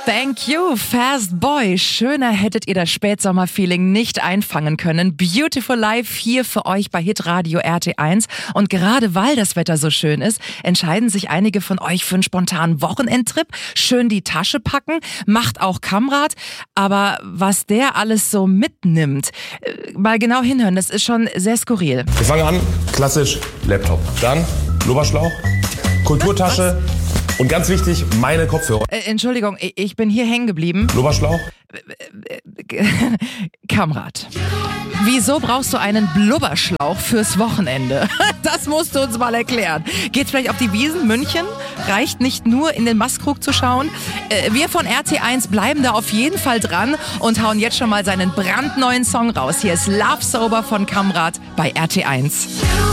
Thank you, Fast Boy. Schöner hättet ihr das Spätsommer-Feeling nicht einfangen können. Beautiful Life hier für euch bei Hitradio RT1. Und gerade weil das Wetter so schön ist, entscheiden sich einige von euch für einen spontanen Wochenendtrip. Schön die Tasche packen, macht auch Kamrat. Aber was der alles so mitnimmt, mal genau hinhören, das ist schon sehr skurril. Wir fangen an, klassisch Laptop. Dann Blubberschlauch, Kulturtasche. Und ganz wichtig, meine Kopfhörer. Entschuldigung, ich bin hier hängen geblieben. Blubberschlauch. Kamrat. Wieso brauchst du einen Blubberschlauch fürs Wochenende? Das musst du uns mal erklären. Geht's vielleicht auf die Wiesn München? Reicht nicht nur in den Mastkrug zu schauen? Wir von RT1 bleiben da auf jeden Fall dran und hauen jetzt schon mal seinen brandneuen Song raus. Hier ist Love Sober von Kamrat bei RT1.